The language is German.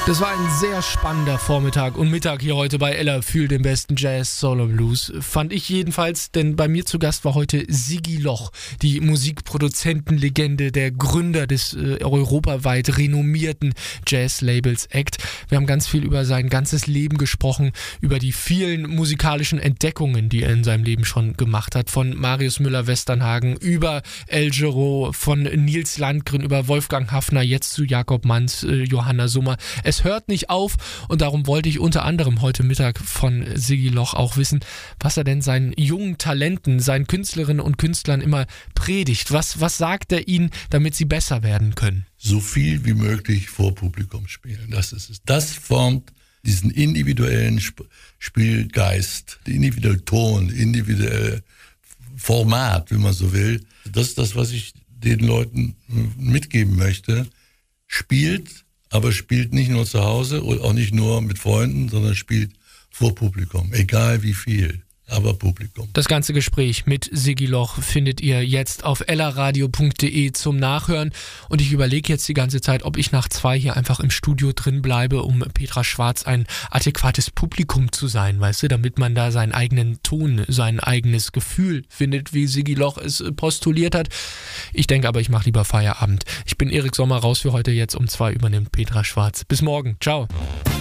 Das war ein sehr spannender Vormittag und Mittag hier heute bei Ella für den besten Jazz, Soul und Blues. Fand ich jedenfalls, denn bei mir zu Gast war heute Sigi Loch, die Musikproduzentenlegende, der Gründer des europaweit renommierten Jazz-Labels ACT. Wir haben ganz viel über sein ganzes Leben gesprochen, über die vielen musikalischen Entdeckungen, die er in seinem Leben schon gemacht hat. Von Marius Müller-Westernhagen über El Giro, von Nils Landgren über Wolfgang Haffner, jetzt zu Jakob Manns, Johanna Summer. Es hört nicht auf und darum wollte ich unter anderem heute Mittag von Sigi Loch auch wissen, was er denn seinen jungen Talenten, seinen Künstlerinnen und Künstlern immer predigt. Was sagt er ihnen, damit sie besser werden können? So viel wie möglich vor Publikum spielen. Das ist es. Das formt diesen individuellen Spielgeist, den individuellen Ton, individuelle Format, wenn man so will. Das ist das, was ich den Leuten mitgeben möchte. Spielt, aber spielt nicht nur zu Hause und auch nicht nur mit Freunden, sondern spielt vor Publikum, egal wie viel, aber Publikum. Das ganze Gespräch mit Sigi Loch findet ihr jetzt auf ellaradio.de zum Nachhören und ich überlege jetzt die ganze Zeit, ob ich nach 2 hier einfach im Studio drin bleibe, um Petra Schwarz ein adäquates Publikum zu sein, weißt du, damit man da seinen eigenen Ton, sein eigenes Gefühl findet, wie Sigi Loch es postuliert hat. Ich denke aber, ich mache lieber Feierabend. Ich bin Erik Sommer, raus für heute. Jetzt um 2 übernimmt Petra Schwarz. Bis morgen. Ciao.